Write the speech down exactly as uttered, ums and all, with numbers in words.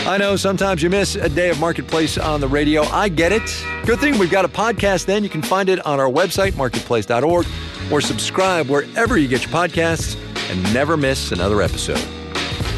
I know sometimes you miss a day of Marketplace on the radio. I get it. Good thing we've got a podcast then. You can find it on our website, marketplace dot org, or subscribe wherever you get your podcasts and never miss another episode.